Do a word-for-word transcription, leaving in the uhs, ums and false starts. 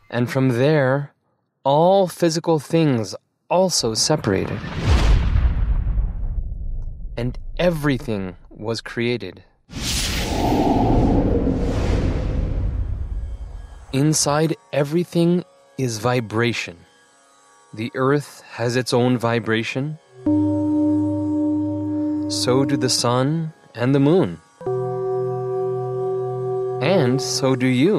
And from there, all physical things also separated. And everything was created. Inside everything is vibration. The earth has its own vibration. So do the sun and the moon. And so do you.